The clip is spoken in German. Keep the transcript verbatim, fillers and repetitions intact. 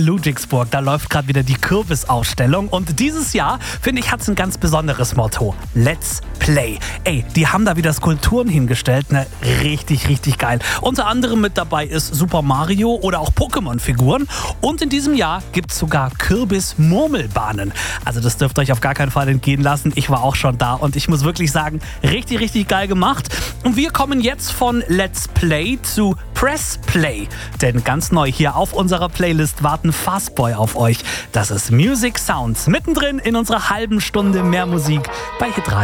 Ludwigsburg, da läuft gerade wieder die Kürbisausstellung und dieses Jahr, finde ich, hat es ein ganz besonderes Motto. Let's Play. Ey, die haben da wieder Skulpturen hingestellt, ne? Richtig, richtig geil. Unter anderem mit dabei ist Super Mario oder auch Pokémon-Figuren und in diesem Jahr gibt es sogar Kürbis-Murmelbahnen. Also das dürft ihr euch auf gar keinen Fall entgehen lassen. Ich war auch schon da und ich muss wirklich sagen, richtig, richtig geil gemacht. Und wir kommen jetzt von Let's Play zu Press Play. Denn ganz neu hier auf unserer Playlist warten Fastboy auf euch. Das ist Music Sounds. Mittendrin in unserer halben Stunde mehr Musik bei Hitradio.